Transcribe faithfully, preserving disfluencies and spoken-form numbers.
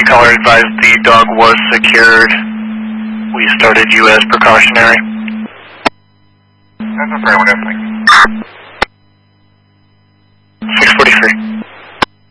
caller advised the dog was secured. We started U S precautionary. That's okay, what happening? six forty-three.